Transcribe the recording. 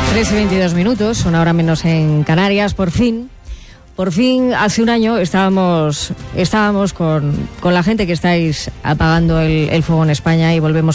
3:22, una hora menos en Canarias. Por fin, hace un año estábamos con la gente que estáis apagando el fuego en España y volvemos